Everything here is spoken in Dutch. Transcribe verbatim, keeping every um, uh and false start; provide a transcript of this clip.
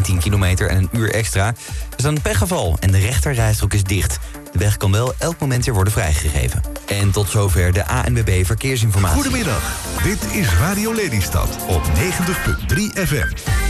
tien kilometer en een uur extra. Er is een pechgeval en de rechterrijstrook is dicht. De weg kan wel elk moment weer worden vrijgegeven. En tot zover de A N W B Verkeersinformatie. Goedemiddag, dit is Radio Lelystad op negentig komma drie F M.